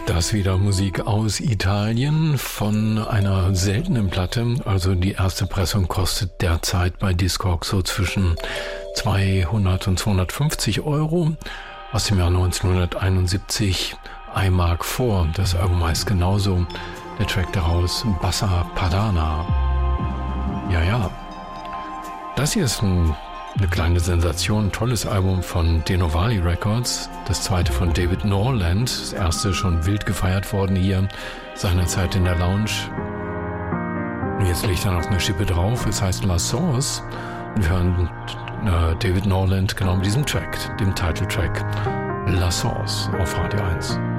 Das wieder Musik aus Italien von einer seltenen Platte. Also die erste Pressung kostet derzeit bei Discogs so zwischen 200 und 250 Euro. Aus dem Jahr 1971, I Mark IV. Das Album heißt genauso. Der Track daraus, Bassa Padana. Ja. Das hier ist eine kleine Sensation, ein tolles Album von Deno Valley Records, das zweite von David Norland, das erste schon wild gefeiert worden hier, seinerzeit in der Lounge. Und jetzt legt er noch eine Schippe drauf, es heißt La Source, und wir hören David Norland genau mit diesem Track, dem Titeltrack La Source auf Radio 1.